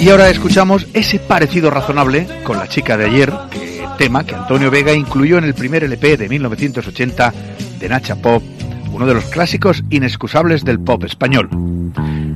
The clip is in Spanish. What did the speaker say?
Y ahora escuchamos ese parecido razonable con La chica de ayer, tema que Antonio Vega incluyó en el primer LP de 1980 de Nacha Pop, uno de los clásicos inexcusables del pop español.